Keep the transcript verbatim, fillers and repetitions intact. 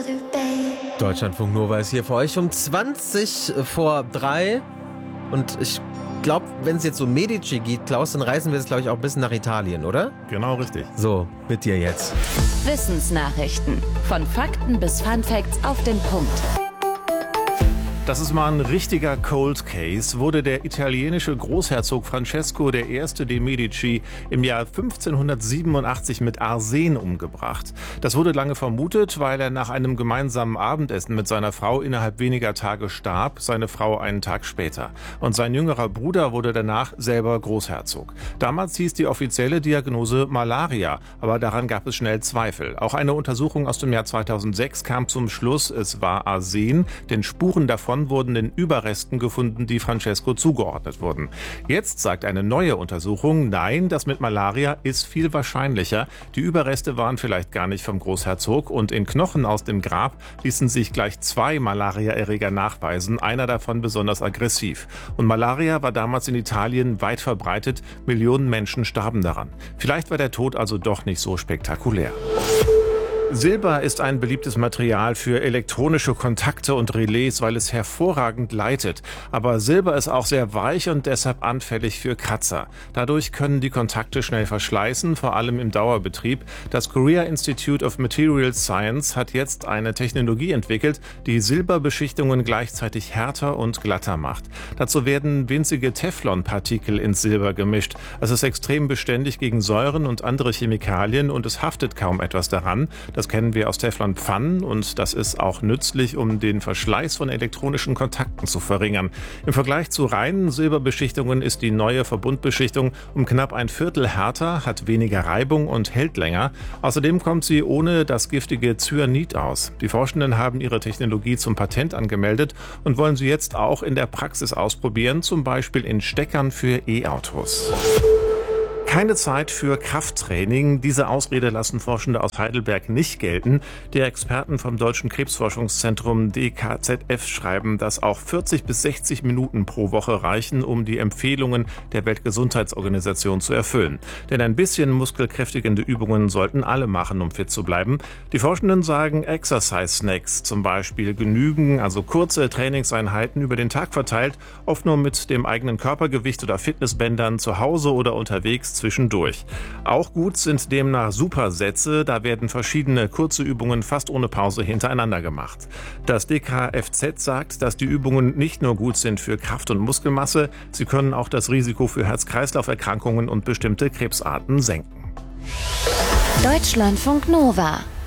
Deutschlandfunk Nova ist hier für euch um zwanzig vor drei. Und ich glaube, wenn es jetzt um Medici geht, Klaus, dann reisen wir jetzt, glaube ich, auch ein bisschen nach Italien, oder? Genau, richtig. So, mit dir jetzt. Wissensnachrichten. Von Fakten bis Funfacts auf den Punkt. Das ist mal ein richtiger Cold Case. Wurde der italienische Großherzog Francesco der Erste de' Medici im Jahr fünfzehnhundertsiebenundachtzig mit Arsen umgebracht. Das wurde lange vermutet, weil er nach einem gemeinsamen Abendessen mit seiner Frau innerhalb weniger Tage starb, seine Frau einen Tag später. Und sein jüngerer Bruder wurde danach selber Großherzog. Damals hieß die offizielle Diagnose Malaria, aber daran gab es schnell Zweifel. Auch eine Untersuchung aus dem Jahr zweitausendsechs kam zum Schluss, es war Arsen, denn Spuren davon wurden in Überresten gefunden, die Francesco zugeordnet wurden. Jetzt sagt eine neue Untersuchung, nein, das mit Malaria ist viel wahrscheinlicher. Die Überreste waren vielleicht gar nicht vom Großherzog und in Knochen aus dem Grab ließen sich gleich zwei Malariaerreger nachweisen, einer davon besonders aggressiv. Und Malaria war damals in Italien weit verbreitet, Millionen Menschen starben daran. Vielleicht war der Tod also doch nicht so spektakulär. Silber ist ein beliebtes Material für elektronische Kontakte und Relais, weil es hervorragend leitet. Aber Silber ist auch sehr weich und deshalb anfällig für Kratzer. Dadurch können die Kontakte schnell verschleißen, vor allem im Dauerbetrieb. Das Korea Institute of Materials Science hat jetzt eine Technologie entwickelt, die Silberbeschichtungen gleichzeitig härter und glatter macht. Dazu werden winzige Teflonpartikel ins Silber gemischt. Es ist extrem beständig gegen Säuren und andere Chemikalien und es haftet kaum etwas daran. Das kennen wir aus Teflonpfannen und das ist auch nützlich, um den Verschleiß von elektronischen Kontakten zu verringern. Im Vergleich zu reinen Silberbeschichtungen ist die neue Verbundbeschichtung um knapp ein Viertel härter, hat weniger Reibung und hält länger. Außerdem kommt sie ohne das giftige Cyanid aus. Die Forschenden haben ihre Technologie zum Patent angemeldet und wollen sie jetzt auch in der Praxis ausprobieren, zum Beispiel in Steckern für E-Autos. Keine Zeit für Krafttraining. Diese Ausrede lassen Forschende aus Heidelberg nicht gelten. Die Experten vom Deutschen Krebsforschungszentrum D K Z F schreiben, dass auch vierzig bis sechzig Minuten pro Woche reichen, um die Empfehlungen der Weltgesundheitsorganisation zu erfüllen. Denn ein bisschen muskelkräftigende Übungen sollten alle machen, um fit zu bleiben. Die Forschenden sagen, Exercise-Snacks zum Beispiel genügen, also kurze Trainingseinheiten über den Tag verteilt, oft nur mit dem eigenen Körpergewicht oder Fitnessbändern zu Hause oder unterwegs zwischendurch. Auch gut sind demnach Supersätze, da werden verschiedene kurze Übungen fast ohne Pause hintereinander gemacht. Das D K F Z sagt, dass die Übungen nicht nur gut sind für Kraft- und Muskelmasse, sie können auch das Risiko für Herz-Kreislauf-Erkrankungen und bestimmte Krebsarten senken. Deutschlandfunk Nova